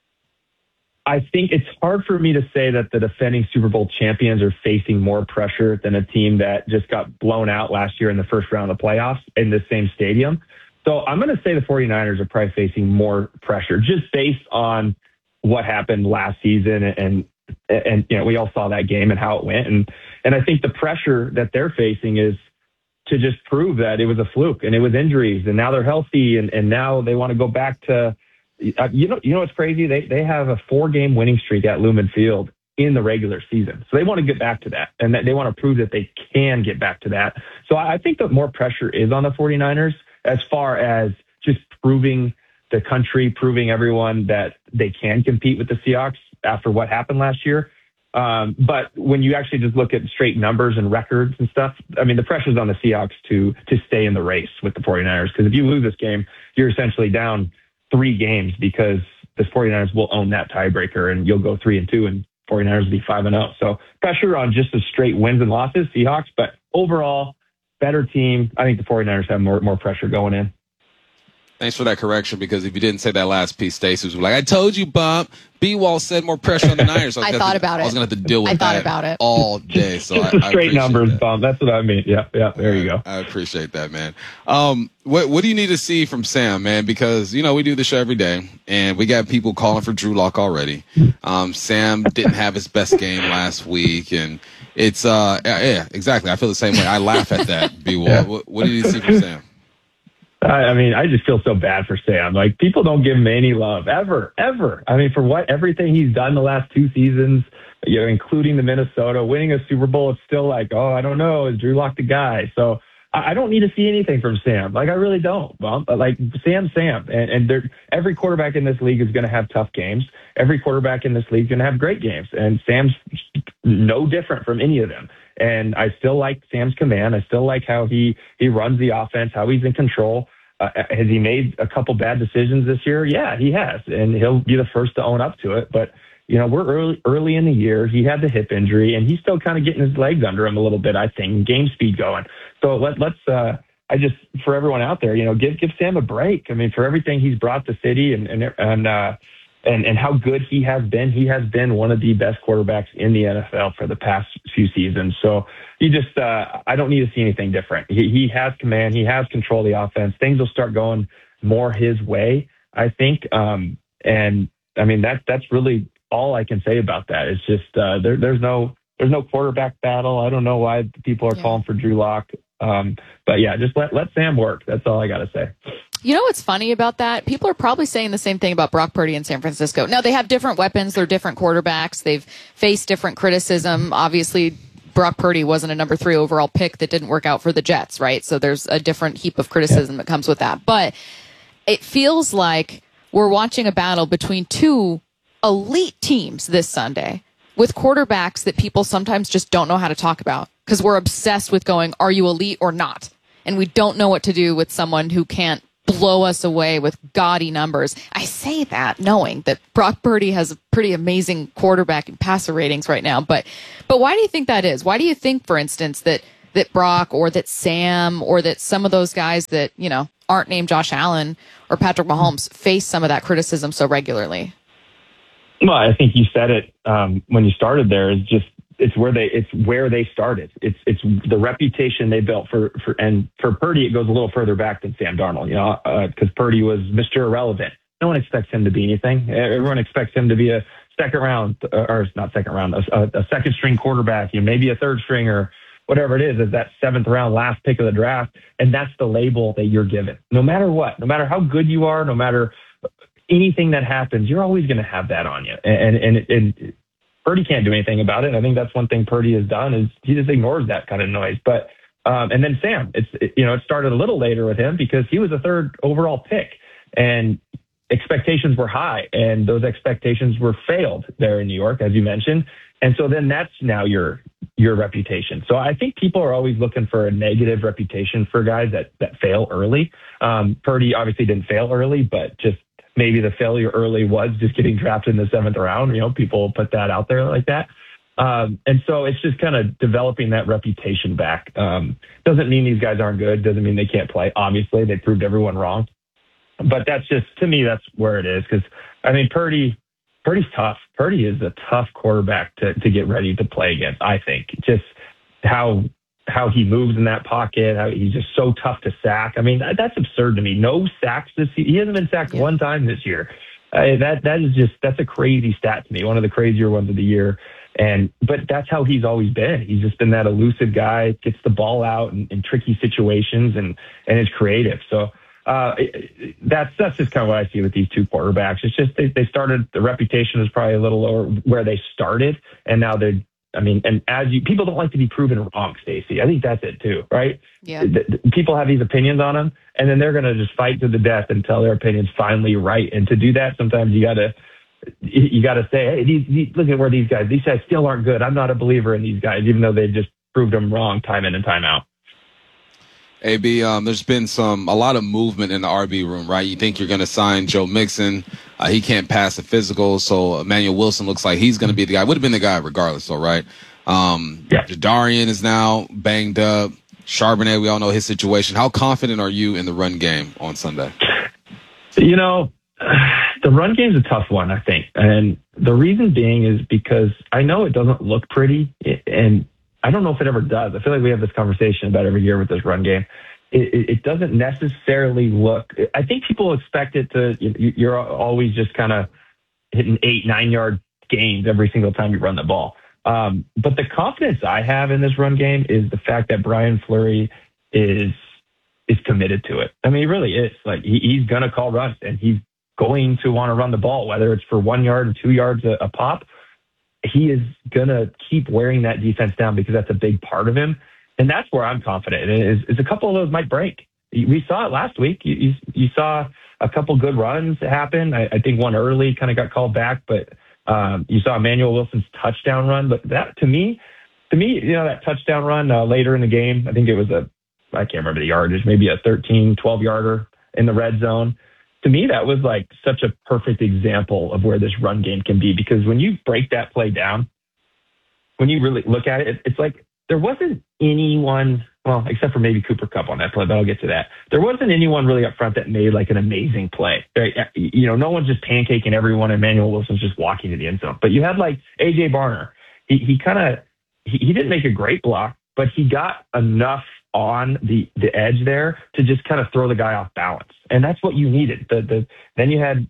I think it's hard for me to say that the defending Super Bowl champions are facing more pressure than a team that just got blown out last year in the first round of the playoffs in the same stadium. So I'm going to say the 49ers are probably facing more pressure just based on what happened last season. And we all saw that game and how it went. And I think the pressure that they're facing is to just prove that it was a fluke and it was injuries and now they're healthy and now they want to go back to, you know what's crazy? They have a 4-game winning streak at Lumen Field in the regular season. So they want to get back to that and that they want to prove that they can get back to that. So I think that more pressure is on the 49ers. As far as just proving the country, proving everyone that they can compete with the Seahawks after what happened last year. But when you actually just look at straight numbers and records and stuff, I mean, the pressure's on the Seahawks to stay in the race with the 49ers. Because if you lose this game, you're essentially down 3 games because the 49ers will own that tiebreaker and you'll go 3-2 and 49ers will be 5-0. So pressure on just the straight wins and losses, Seahawks. But overall, better team. I think the 49ers have more pressure going in. Thanks for that correction, because if you didn't say that last piece, Stacey was like, I told you, Bump. B-Wall said more pressure on the Niners. I thought about it. I was going to have to deal with that all day. So just the straight numbers, Bump. That's what I mean. Yeah, there you go. I appreciate that, man. What do you need to see from Sam, man? Because, we do the show every day, and we got people calling for Drew Lock already. Sam didn't have his best game last week, and it's, yeah, exactly. I feel the same way. I laugh at that, B-Wall. Yeah. What do you see from Sam? I mean, I just feel so bad for Sam. Like, people don't give him any love, ever. I mean, for everything he's done the last 2 seasons, including the Minnesota, winning a Super Bowl, it's still like, oh, I don't know, is Drew Lock the guy? So I don't need to see anything from Sam. Like, I really don't. But like, Sam. And every quarterback in this league is going to have tough games. Every quarterback in this league is going to have great games. And Sam's no different from any of them. And I still like Sam's command. I still like how he runs the offense, how he's in control. Has he made a couple bad decisions this year? Yeah, he has. And he'll be the first to own up to it. But, we're early in the year. He had the hip injury, and he's still kind of getting his legs under him a little bit, I think, game speed going. So let's for everyone out there, give Sam a break. I mean, for everything he's brought the city and how good he has been one of the best quarterbacks in the NFL for the past few seasons. So I don't need to see anything different. He has command. He has control of the offense. Things will start going more his way, I think. And I mean, that's really all I can say about that. It's just, there's no quarterback battle. I don't know why people are calling for Drew Lock. But yeah, just let Sam work. That's all I got to say. You know what's funny about that? People are probably saying the same thing about Brock Purdy in San Francisco. Now, they have different weapons. They're different quarterbacks. They've faced different criticism. Obviously, Brock Purdy wasn't a number 3 overall pick that didn't work out for the Jets, right? So there's a different heap of criticism that comes with that. But it feels like we're watching a battle between 2 elite teams this Sunday with quarterbacks that people sometimes just don't know how to talk about because we're obsessed with going, are you elite or not? And we don't know what to do with someone who can't blow us away with gaudy numbers. I say that knowing that Brock Purdy has a pretty amazing quarterback and passer ratings right now. But why do you think that is? Why do you think, for instance, that Brock or that Sam or that some of those guys that, you know, aren't named Josh Allen or Patrick Mahomes face some of that criticism so regularly? Well, I think you said it when you started there. It's where they started. It's the reputation they built for Purdy. It goes a little further back than Sam Darnold, you know, because Purdy was Mr. Irrelevant. No one expects him to be anything. Everyone expects him to be a second string quarterback, you know, maybe a third string or whatever it is that 7th round last pick of the draft, and that's the label that you're given. No matter what, no matter how good you are, no matter anything that happens, you're always going to have that on you, and Purdy can't do anything about it. I think that's one thing Purdy has done is he just ignores that kind of noise. But and then Sam, it started a little later with him because he was a 3rd overall pick and expectations were high, and those expectations were failed there in New York, as you mentioned. And so then that's now your reputation. So I think people are always looking for a negative reputation for guys that fail early. Purdy obviously didn't fail early, but just maybe the failure early was just getting drafted in the 7th round. You know, people put that out there like that. And so it's just kind of developing that reputation back. Doesn't mean these guys aren't good. Doesn't mean they can't play. Obviously, they proved everyone wrong. But that's just, to me, that's where it is. Because, I mean, Purdy's tough. Purdy is a tough quarterback to get ready to play against, I think. Just how he moves in that pocket, how he's just so tough to sack. I mean, that's absurd to me. No sacks this year. He hasn't been sacked one time this year. That's a crazy stat to me. One of the crazier ones of the year. But that's how he's always been. He's just been that elusive guy, gets the ball out in tricky situations and is creative. So that's just kind of what I see with these 2 quarterbacks. It's just they started, the reputation is probably a little lower where they started, and now people don't like to be proven wrong, Stacey. I think that's it too, right? Yeah. People have these opinions on them, and then they're going to just fight to the death until their opinion's finally right. And to do that, sometimes you got to say, hey, look at where these guys still aren't good. I'm not a believer in these guys, even though they just proved them wrong time in and time out. AB, there's been a lot of movement in the RB room, right? You think you're going to sign Joe Mixon. He can't pass the physical, so Emmanuel Wilson looks like he's going to be the guy. Would have been the guy regardless, though, right? Jadarian is now banged up. Charbonnet, we all know his situation. How confident are you in the run game on Sunday? You know, the run game's a tough one, I think. And the reason being is because I know it doesn't look pretty, and I don't know if it ever does. I feel like we have this conversation about every year with this run game. It doesn't necessarily look, I think people expect it to, you're always just kind of hitting 8-9 yard gains every single time you run the ball. But the confidence I have in this run game is the fact that Brian Fleury is committed to it. I mean, he really is. Like, he's going to call runs, and he's going to want to run the ball, whether it's for 1 yard or 2 yards a pop. He is going to keep wearing that defense down because that's a big part of him. And that's where I'm confident. Is a couple of those might break. We saw it last week. You saw a couple good runs happen. I think one early kind of got called back, but you saw Emmanuel Wilson's touchdown run. But that, to me, that touchdown run later in the game, I think it was I can't remember the yardage, maybe a 13, 12 yarder in the red zone. To me, that was like such a perfect example of where this run game can be, because when you break that play down, when you really look at it, it's like there wasn't anyone, well, except for maybe Cooper Kupp on that play, but I'll get to that. There wasn't anyone really up front that made like an amazing play. Right? No one's just pancaking everyone. Emmanuel Wilson's just walking to the end zone. But you had like A.J. Barner. He didn't make a great block, but he got enough on the edge there to just kind of throw the guy off balance. And that's what you needed. Then you had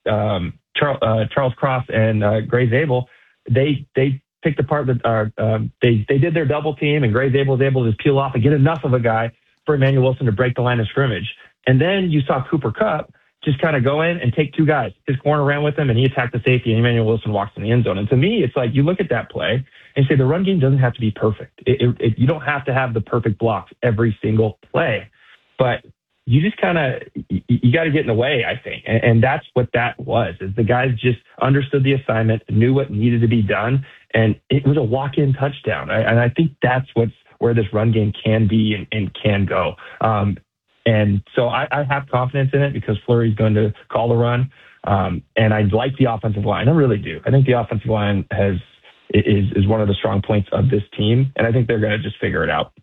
Charles Cross and Gray Zabel. They picked apart they did their double team, and Gray Zabel was able to peel off and get enough of a guy for Emmanuel Wilson to break the line of scrimmage. And then you saw Cooper Kupp just kind of go in and take two guys. His corner ran with him, and he attacked the safety, and Emmanuel Wilson walks in the end zone. And to me, it's like you look at that play and say the run game doesn't have to be perfect. You don't have to have the perfect blocks every single play. But you just kind of you got to get in the way, I think. And that's what that was, is the guys just understood the assignment, knew what needed to be done, and it was a walk-in touchdown. And I think that's where this run game can be and can go. And so I have confidence in it because Fleury's going to call the run. And I like the offensive line. I really do. I think the offensive line is one of the strong points of this team, and I think they're going to just figure it out.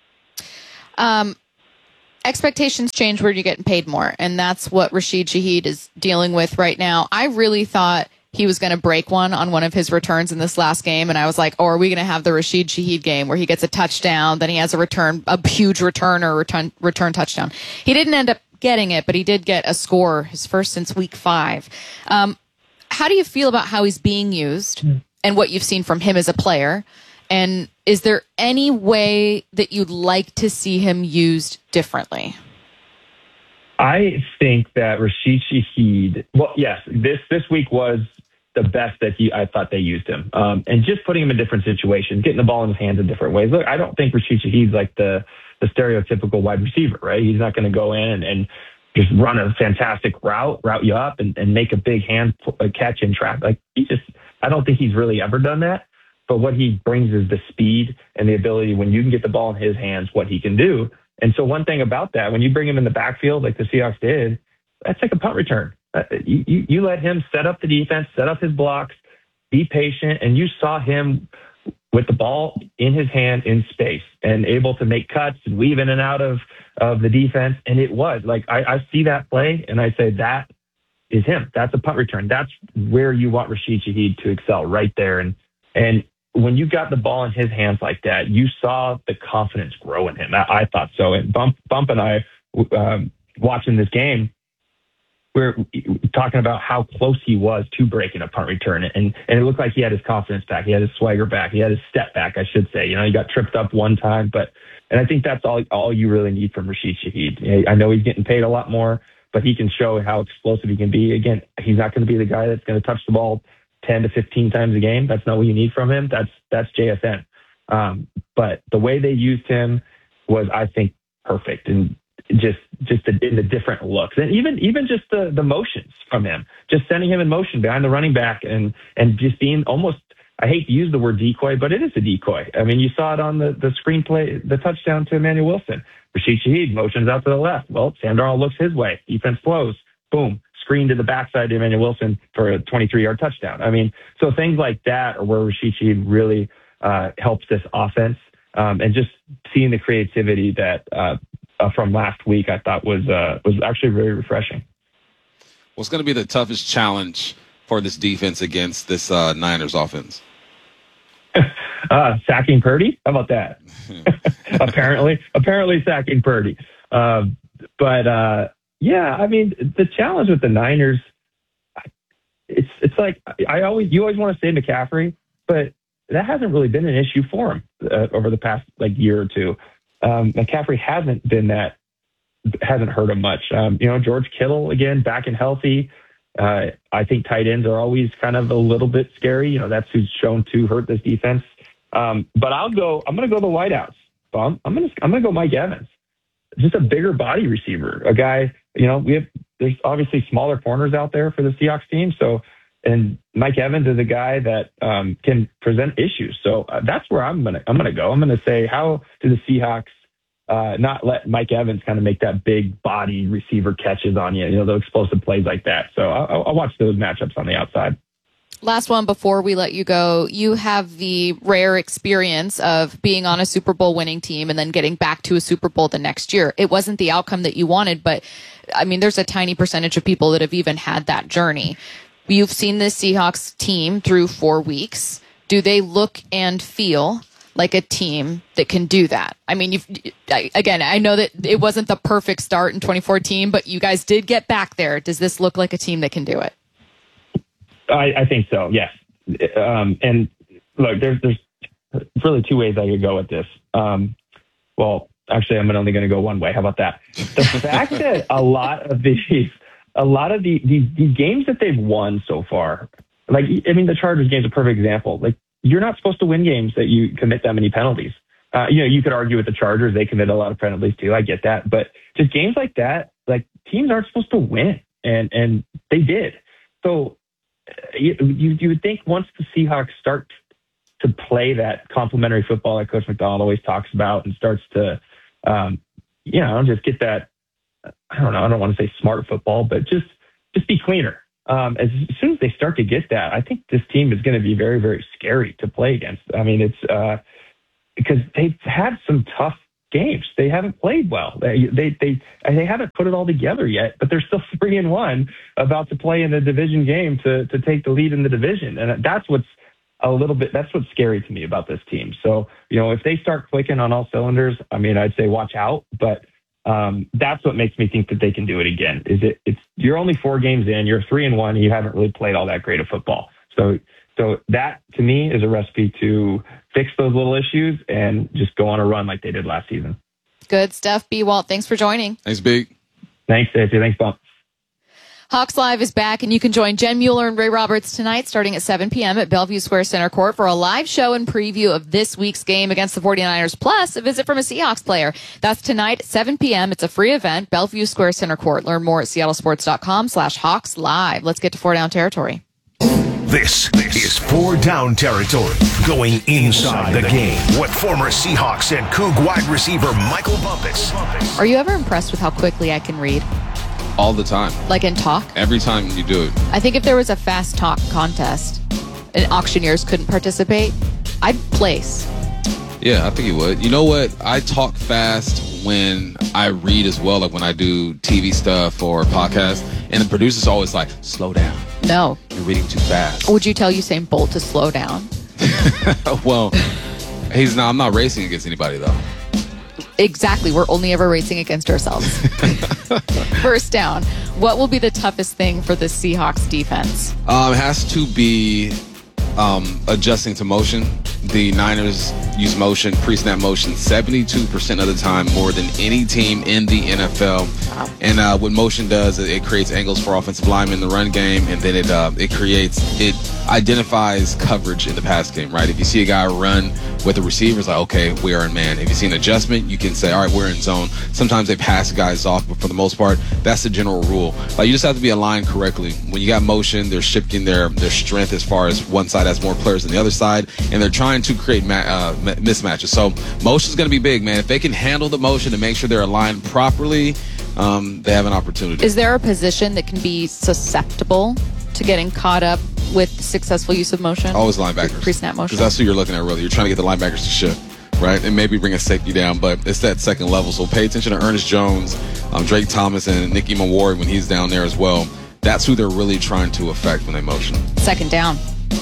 Expectations change where you're getting paid more, and that's what Rashid Shaheed is dealing with right now. I really thought he was going to break one on one of his returns in this last game, and I was like, are we going to have the Rashid Shaheed game where he gets a touchdown, then he has a huge return touchdown? He didn't end up getting it, but he did get a score, his first since week 5. How do you feel about how he's being used and what you've seen from him as a player? And is there any way that you'd like to see him used differently? I think that Rashid Shaheed, well, yes, this week was the best that I thought they used him. And just putting him in different situations, getting the ball in his hands in different ways. Look, I don't think Rashid Shaheed's like the stereotypical wide receiver, right? He's not going to go in and just run a fantastic route you up and make a big hand catch in traffic. Like I don't think he's really ever done that. But what he brings is the speed and the ability when you can get the ball in his hands, what he can do. And so one thing about that, when you bring him in the backfield like the Seahawks did, that's like a punt return. You let him set up the defense, set up his blocks, be patient, and you saw him with the ball in his hand in space and able to make cuts and weave in and out of the defense. And it was like I see that play and I say that is him. That's a punt return. That's where you want Rashid Shaheed to excel, right there. And when you got the ball in his hands like that, you saw the confidence grow in him. I thought so. And Bump and I, watching this game, we're talking about how close he was to breaking a punt return. And it looked like he had his confidence back. He had his swagger back. He had his step back, I should say. He got tripped up one time. And I think that's all you really need from Rashid Shaheed. I know he's getting paid a lot more, but he can show how explosive he can be. Again, he's not going to be the guy that's going to touch the ball 10 to 15 times a game. That's not what you need from him. That's JSN. But the way they used him was, I think, perfect. And just in the different looks and even just the motions from him, just sending him in motion behind the running back and just being almost, I hate to use the word decoy, but it is a decoy. I mean, you saw it on the screenplay, the touchdown to Emmanuel Wilson. Rashid Shaheed motions out to the left. Well, Sam Darnold looks his way. Defense flows. Boom. Screen to the backside to Emmanuel Wilson for a 23-yard touchdown. I mean, so things like that are where Rashid Shaheed really helps this offense. And just seeing the creativity that from last week, I thought was actually very refreshing. What's going to be the toughest challenge for this defense against this Niners offense? Sacking Purdy. How about that? apparently sacking Purdy. Yeah, I mean, the challenge with the Niners, it's like you always want to say McCaffrey, but that hasn't really been an issue for him over the past year or two. McCaffrey hasn't hurt him much. George Kittle again back and healthy. I think tight ends are always kind of a little bit scary. That's who's shown to hurt this defense. But I'm going to go the wideouts. I'm going to go Mike Evans. Just a bigger body receiver, a guy. There's obviously smaller corners out there for the Seahawks team. So, and Mike Evans is a guy that can present issues. So that's where I'm gonna go. I'm gonna say, how do the Seahawks not let Mike Evans kind of make that big body receiver catches on you? The explosive plays like that. So I'll watch those matchups on the outside. Last one before we let you go. You have the rare experience of being on a Super Bowl winning team and then getting back to a Super Bowl the next year. It wasn't the outcome that you wanted, but I mean, there's a tiny percentage of people that have even had that journey. You've seen this Seahawks team through 4 weeks. Do they look and feel like a team that can do that? I mean, I know that it wasn't the perfect start in 2014, but you guys did get back there. Does this look like a team that can do it? I think so, yes. And look, there's really two ways I could go with this. Well, actually, I'm only going to go one way. How about that? The fact that a lot of these games that they've won so far, like, I mean, the Chargers game is a perfect example. Like, you're not supposed to win games that you commit that many penalties. You could argue with the Chargers, they commit a lot of penalties too. I get that, but just games like that, like, teams aren't supposed to win, and they did. So you would think once the Seahawks start to play that complementary football that Coach McDonald always talks about and starts to, just get that, I don't know, I don't want to say smart football, but just be cleaner. As soon as they start to get that, I think this team is going to be very, very scary to play against. I mean, it's because they've had some tough games. They haven't played well. They haven't put it all together yet, but they're still 3-1, about to play in a division game to take the lead in the division. And that's what's scary to me about this team. So, if they start clicking on all cylinders, I mean, I'd say watch out, but that's what makes me think that they can do it again. You're only 4 games in, you're 3-1, and you haven't really played all that great of football. So that to me is a recipe to fix those little issues and just go on a run like they did last season. Good stuff, B. Walt. Thanks for joining. Thanks, Big. Thanks, Stacey. Thanks, Bump. Hawks Live is back, and you can join Jen Mueller and Ray Roberts tonight starting at 7 p.m. at Bellevue Square Center Court for a live show and preview of this week's game against the 49ers, plus a visit from a Seahawks player. That's tonight at 7 p.m. It's a free event, Bellevue Square Center Court. Learn more at seattlesports.com/Hawks Live. Let's get to 4 Down territory. This is 4 Down territory, going inside the game with former Seahawks and Coug wide receiver Michael Bumpus. Are you ever impressed with how quickly I can read? All the time. Like in talk? Every time you do it. I think if there was a fast talk contest and auctioneers couldn't participate, I'd place. Yeah, I think you would. You know what? I talk fast when I read as well, like when I do TV stuff or podcasts, and the producer's always like, slow down. No. You're reading too fast. Would you tell Usain Bolt to slow down? Well, I'm not racing against anybody, though. Exactly. We're only ever racing against ourselves. First down. What will be the toughest thing for the Seahawks defense? It has to be adjusting to motion. The Niners use motion, pre-snap motion, 72% of the time, more than any team in the NFL. Wow. And what motion does, it creates angles for offensive linemen in the run game, and then it identifies coverage in the pass game, right? If you see a guy run with the receivers, like, okay, we are in man. If you see an adjustment, you can say, all right, we're in zone. Sometimes they pass guys off, but for the most part, that's the general rule. Like, you just have to be aligned correctly. When you got motion, they're shifting their strength as far as one side has more players than the other side, and they're trying to create mismatches. So motion is going to be big, man. If they can handle the motion and make sure they're aligned properly, they have an opportunity. Is there a position that can be susceptible to getting caught up with the successful use of motion? Always linebackers. Pre-snap motion. Because that's who you're looking at, really. You're trying to get the linebackers to shift, right? And maybe bring a safety down, but it's that second level. So pay attention to Ernest Jones, Drake Thomas, and Nicky Mawari when he's down there as well. That's who they're really trying to affect when they motion. Second down.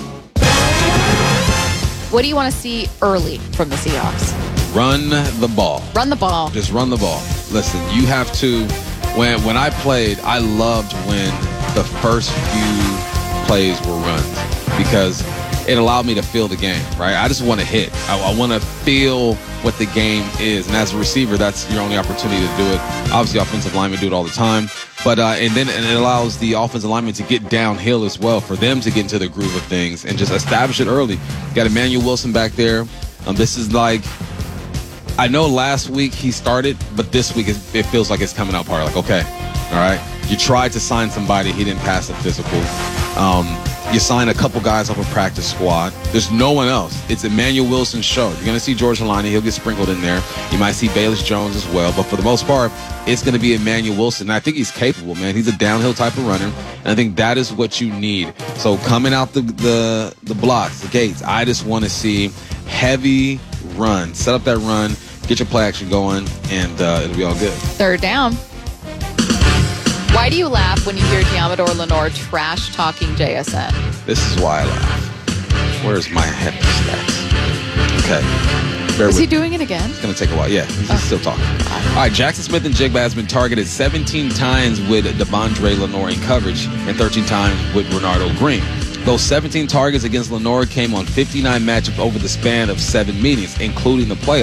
What do you want to see early from the Seahawks? Run the ball. Run the ball. Just run the ball. Listen, you have to. When I played, I loved when the first few plays were runs because it allowed me to feel the game, right? I just want to hit. I want to feel what the game is. And as a receiver, that's your only opportunity to do it. Obviously, offensive linemen do it all the time. But and it allows the offensive linemen to get downhill as well, for them to get into the groove of things and just establish it early. Got Emmanuel Wilson back there. This is like, I know last week he started, but this week it feels like it's coming out party. Like, okay, all right. You tried to sign somebody, he didn't pass the physical. You sign a couple guys off a practice squad. There's no one else. It's Emmanuel Wilson's show. You're going to see George Holani. He'll get sprinkled in there. You might see Bayless Jones as well. But for the most part, it's going to be Emmanuel Wilson. And I think he's capable, man. He's a downhill type of runner. And I think that is what you need. So coming out the blocks, the gates, I just want to see heavy run. Set up that run. Get your play action going. And it'll be all good. Third down. Why do you laugh when you hear Diamador Lenore trash-talking JSN? This is why I laugh. Where's my head stats? Okay. Is he doing it again? It's going to take a while. Yeah, he's still talking. All right, Jackson Smith and Jigba has been targeted 17 times with Devondre Lenore in coverage and 13 times with Bernardo Green. Those 17 targets against Lenore came on 59 matchups over the span of 7 meetings, including the playoffs.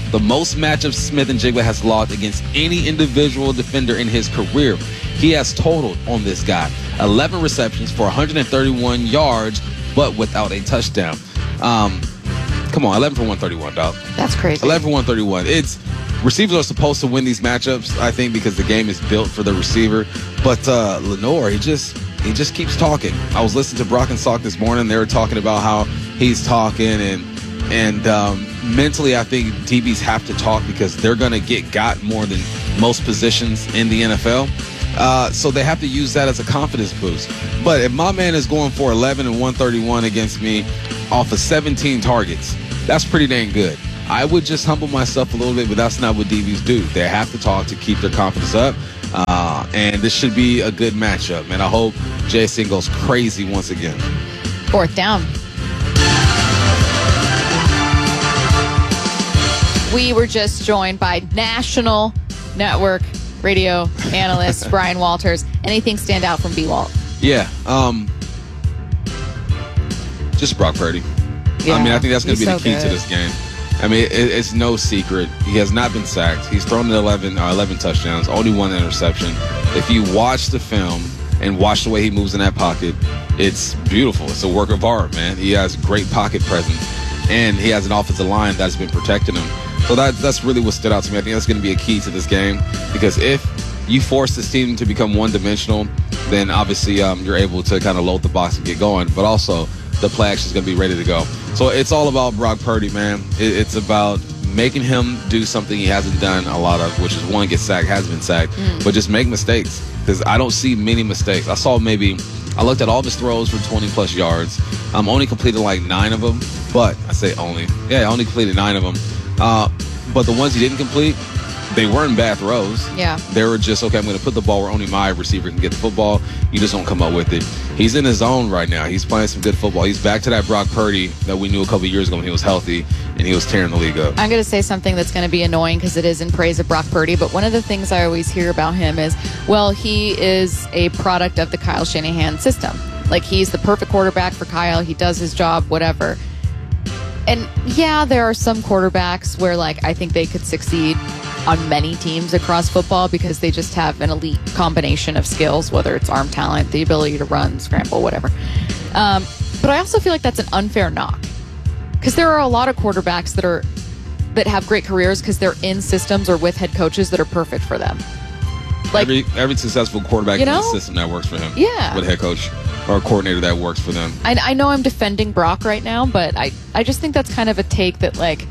the most matchups Smith-Njigba has logged against any individual defender in his career. He has totaled on this guy 11 receptions for 131 yards, but without a touchdown. Come on, 11 for 131, dog. That's crazy. 11 for 131. Receivers are supposed to win these matchups, I think, because the game is built for the receiver. But Lenoir, he just keeps talking. I was listening to Brock and Salk this morning. They were talking about how he's talking, and mentally, I think DBs have to talk because they're going to got more than most positions in the NFL. So they have to use that as a confidence boost. But if my man is going for 11 and 131 against me off of 17 targets, that's pretty dang good. I would just humble myself a little bit, but that's not what DBs do. They have to talk to keep their confidence up. And this should be a good matchup. And I hope JSN goes crazy once again. 4th down. We were just joined by National Network radio analyst Brian Walters. Anything stand out from B-Walt? Yeah. Just Brock Purdy. Yeah, I mean, I think that's going to be the key so to this game. I mean, it's no secret. He has not been sacked. He's thrown 11 touchdowns, only 1 interception. If you watch the film and watch the way he moves in that pocket, it's beautiful. It's a work of art, man. He has great pocket presence, and he has an offensive line that's been protecting him. So that's really what stood out to me. I think that's going to be a key to this game, because if you force this team to become one-dimensional, then obviously you're able to kind of load the box and get going. But also, the play action is going to be ready to go. So it's all about Brock Purdy, man. It's about making him do something he hasn't done a lot of, which is, one, get sacked, has been sacked, but just make mistakes, because I don't see many mistakes. I looked at all of his throws for 20-plus yards. Only completed like 9 of them, but I say only. Yeah, I only completed 9 of them. But the ones he didn't complete, they weren't bad throws. Yeah. They were just, okay, I'm going to put the ball where only my receiver can get the football. You just don't come up with it. He's in his zone right now. He's playing some good football. He's back to that Brock Purdy that we knew a couple years ago when he was healthy and he was tearing the league up. I'm going to say something that's going to be annoying because it is in praise of Brock Purdy, but one of the things I always hear about him is, well, he is a product of the Kyle Shanahan system. Like, he's the perfect quarterback for Kyle. He does his job, whatever. And yeah, there are some quarterbacks where, like, I think they could succeed on many teams across football because they just have an elite combination of skills, whether it's arm talent, the ability to run, scramble, whatever. But I also feel like that's an unfair knock, because there are a lot of quarterbacks that have great careers because they're in systems or with head coaches that are perfect for them. Like, every successful quarterback is in a system that works for him. Yeah. With a head coach or a coordinator that works for them. I know I'm defending Brock right now, but I just think that's kind of a take that, like,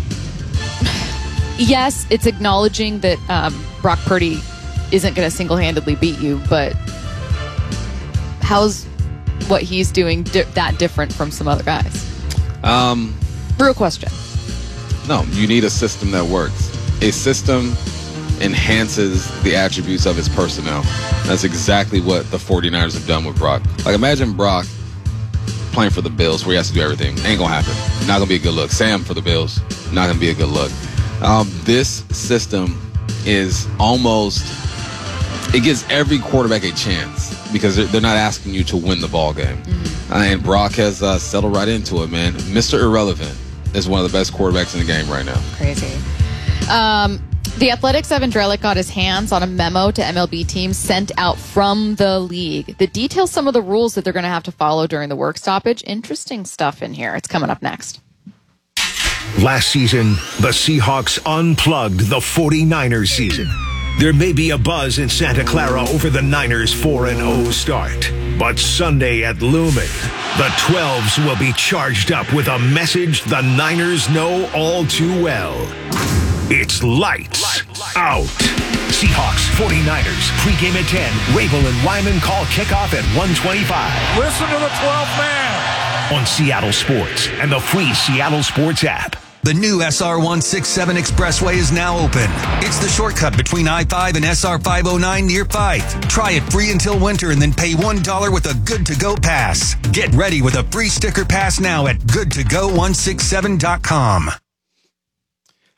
yes, it's acknowledging that Brock Purdy isn't going to single-handedly beat you, but how's what he's doing that different from some other guys? Real question. No, you need a system that works. A system enhances the attributes of his personnel. That's exactly what the 49ers have done with Brock. Like, imagine Brock playing for the Bills where he has to do everything. Ain't gonna happen. Not gonna be a good look. Sam for the Bills, not gonna be a good look. This system is almost, it gives every quarterback a chance because they're not asking you to win the ball game. And Brock has settled right into it, man. Mr. Irrelevant is one of the best quarterbacks in the game right now. Crazy. The Athletics' Evan Drellick got his hands on a memo to MLB teams sent out from the league that details some of the rules that they're going to have to follow during the work stoppage. Interesting stuff in here. It's coming up next. Last season, the Seahawks unplugged the 49ers season. There may be a buzz in Santa Clara over the Niners' 4-0 start. But Sunday at Lumen, the 12s will be charged up with a message the Niners know all too well. It's lights out. Seahawks, 49ers, pregame at 10. Rabel and Wyman call kickoff at 1:25. Listen to the 12th man. On Seattle Sports and the free Seattle Sports app. The new SR 167 Expressway is now open. It's the shortcut between I-5 and SR 509 near Fife. Try it free until winter and then pay $1 with a Good2Go pass. Get ready with a free sticker pass now at goodtogo167.com.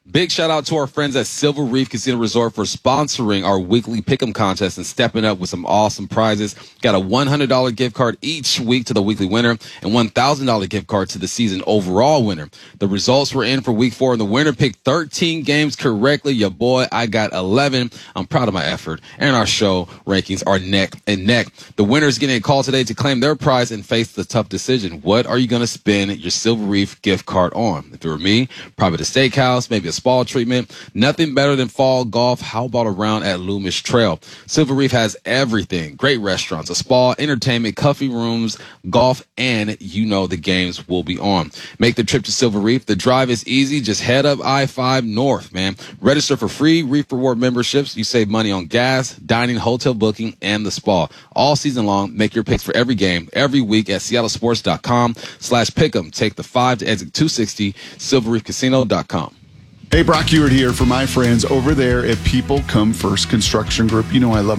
Big shout out to our friends at Silver Reef Casino Resort for sponsoring our weekly Pick'em contest and stepping up with some awesome prizes. Got a $100 gift card each week to the weekly winner and $1,000 gift card to the season overall winner. The results were in for week 4 and the winner picked 13 games correctly. Your boy, I got 11. I'm proud of my effort, and our show rankings are neck and neck. The winner is getting a call today to claim their prize and face the tough decision. What are you going to spend your Silver Reef gift card on? If it were me, probably the steakhouse, maybe a spa treatment. Nothing better than fall golf. How about a round at Loomish Trail? Silver Reef has everything. Great restaurants, a spa, entertainment, coffee rooms, golf, and you know the games will be on. Make the trip to Silver Reef. The drive is easy. Just head up I-5 north, man. Register for free Reef Reward memberships. You save money on gas, dining, hotel booking, and the spa. All season long, make your picks for every game, every week at seattlesports.com/pick'em. Take the 5 to exit 260, silverreefcasino.com. Hey, Brock Ewart here for my friends over there at People Come First Construction Group. You know I love